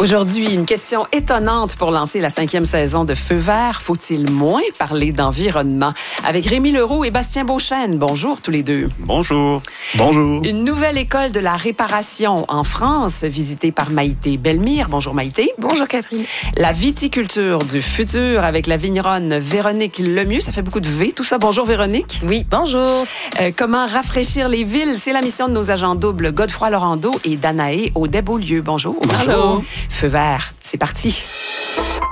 Aujourd'hui, une question étonnante pour lancer la 5e saison de Feu vert. Faut-il moins parler d'environnement? Avec Rémi Leroux et Bastien Beauchesne. Bonjour tous les deux. Bonjour. Bonjour. Une nouvelle école de la réparation en France, visitée par Maïté Bellemire. Bonjour Maïté. Bonjour Catherine. La viticulture du futur avec la vigneronne Véronique Lemieux. Ça fait beaucoup de V, tout ça. Bonjour Véronique. Oui, bonjour. Comment rafraîchir les villes? C'est la mission de nos agents doubles Godefroy Laurando et Danaé Audet-Beaulieu. Bonjour. Bonjour. Feu vert, c'est parti.